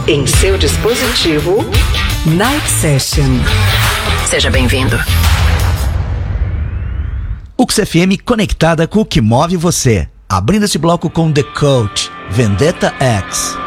Em seu dispositivo, Night Session. Seja bem-vindo. UX FM conectada com o que move você. Abrindo esse bloco com The Coach, Vendetta X.